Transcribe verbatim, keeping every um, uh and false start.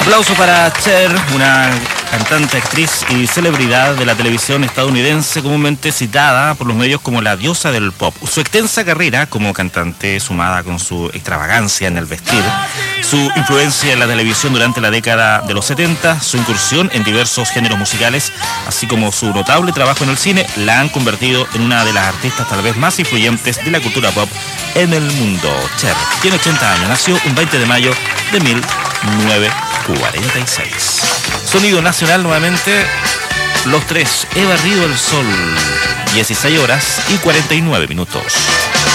Aplauso para Cher, una cantante, actriz y celebridad de la televisión estadounidense, comúnmente citada por los medios como la diosa del pop. Su extensa carrera como cantante, sumada con su extravagancia en el vestir, su influencia en la televisión durante la década de los setenta, su incursión en diversos géneros musicales, así como su notable trabajo en el cine, la han convertido en una de las artistas tal vez más influyentes de la cultura pop en el mundo. Cher tiene ochenta años, nació un veinte de mayo de mil novecientos cuarenta y seis. Sonido nacional nuevamente, los tres, he barrido el sol, dieciséis horas y cuarenta y nueve minutos.